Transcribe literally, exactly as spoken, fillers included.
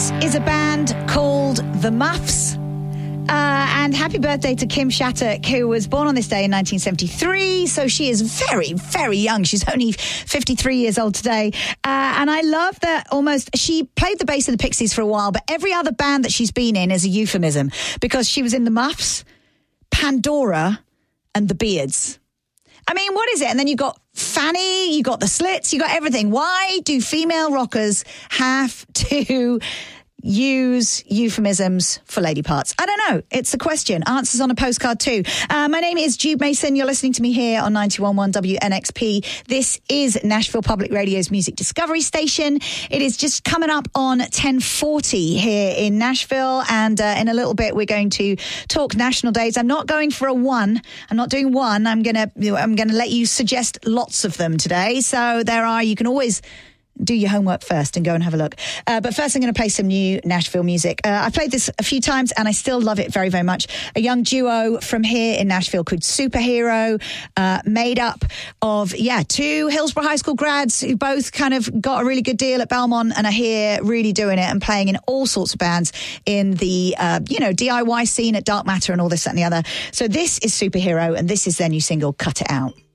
This is a band called The Muffs. Uh, and happy birthday to Kim Shattuck, who was born on this day in nineteen seventy-three. So she is very, very young. She's only fifty-three years old today. Uh, and I love that almost she played the bass in the Pixies for a while, but every other band that she's been in is a euphemism because she was in the Muffs, Pandora, and the Beards. I mean, what is it? And then you got Fanny, you got the Slits, you got everything. Why do female rockers have to use euphemisms for lady parts? I don't know. It's a question. Answers on a postcard too. Uh, my name is Jude Mason. You're listening to me here on ninety-one point one W N X P. This is Nashville Public Radio's Music Discovery Station. It is just coming up on ten forty here in Nashville. And uh, in a little bit, we're going to talk national days. I'm not going for a one. I'm not doing one. I'm going to, I'm going to let you suggest lots of them today. So there are, you can always do your homework first and go and have a look. Uh, but first I'm going to play some new Nashville music. Uh, I've played this a few times and I still love it very, very much. A young duo from here in Nashville called Superhero, uh, made up of, yeah, two Hillsborough High School grads who both kind of got a really good deal at Belmont and are here really doing it and playing in all sorts of bands in the, uh, you know, D I Y scene at Dark Matter and all this, that and the other. So this is Superhero and this is their new single, Cut It Out.